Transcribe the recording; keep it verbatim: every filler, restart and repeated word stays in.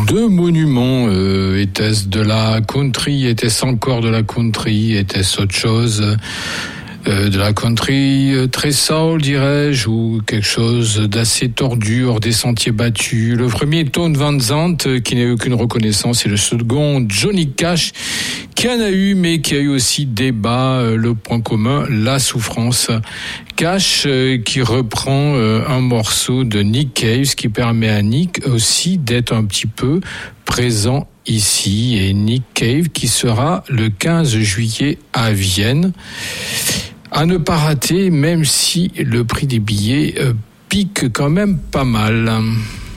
Deux monuments, euh, était-ce de la country, était-ce encore de la country, était-ce autre chose, euh, de la country euh, très soul, dirais-je, ou quelque chose d'assez tordu, hors des sentiers battus. Le premier, Tone Van Zandt, euh, qui n'a eu aucune reconnaissance, et le second, Johnny Cash, qui en a eu, mais qui a eu aussi débat, euh, le point commun, la souffrance. Cash euh, qui reprend euh, un morceau de Nick Cave, ce qui permet à Nick aussi d'être un petit peu présent ici. Et Nick Cave qui sera le quinze juillet à Vienne. À ne pas rater, même si le prix des billets euh, pique quand même pas mal.